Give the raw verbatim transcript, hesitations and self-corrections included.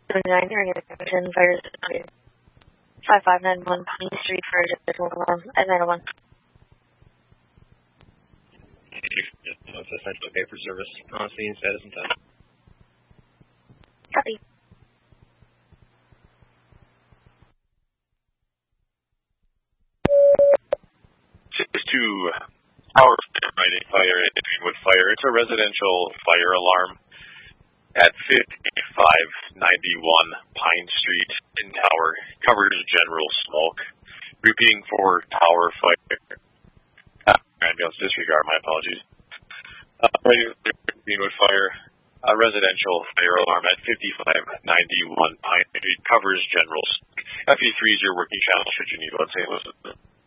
seventy-nine Irrigation Fire five five nine one Main Street for additional alarm at nine oh one. It's essentially pay for service. On scene status and time. Copy. Six two Tower Fighting Fire at Greenwood Fire. It's a residential fire alarm at fifty-five ninety-one Pine Street in Tower. Covers general smoke. Repeating for Tower Fire. Uh, ambulance disregard, my apologies. Uh, Greenwood Fire. A residential fire alarm at fifty-five ninety-one Pine Street. Covers general smoke. F E three is your working channel should you need, let's say, listen.